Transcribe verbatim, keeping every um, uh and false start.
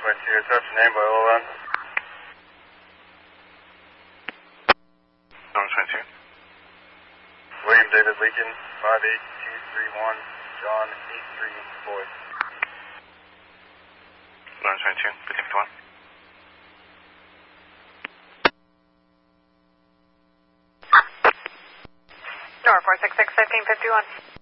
twenty-two, attach your name by all one. November twenty-two. William David Leakin, five eight two three one, John eight three four. November twenty-two, fifteen fifty-one. Door four six six, fifteen fifty-one.